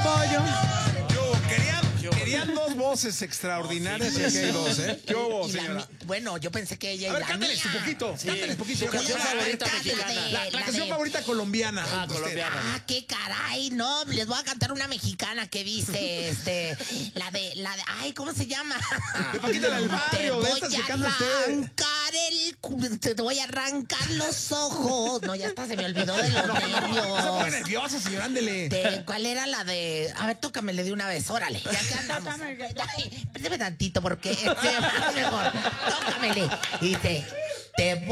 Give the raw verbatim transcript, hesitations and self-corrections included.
pollo. Yo, querían, querían dos voces extraordinarias y aquí hay dos, ¿eh? ¿Qué hubo, Y la señora? mi- bueno, yo pensé que ella A y ver, la cántales mía. un poquito. Cántales un poquito. Su canción La- favorita la- mexicana. la de- La, la la canción de- favorita colombiana. Ah, usted. colombiana. Ah, qué caray, no, les voy a cantar una mexicana que dice, este, la de, la de, ay, ¿cómo se llama? De Paquita la del Te Barrio, de voy estas que a canta usted. arrancar el, cu- te voy a arrancar los ojos. No, ya hasta se me olvidó de los No, no, se pone nervios. nerviosa, señora, ándele. De- ¿Cuál era la de? A ver, tócamele de una vez, órale. Ya que andamos. Ay, préstame tantito porque este va mejor. Tócamele. Dice, te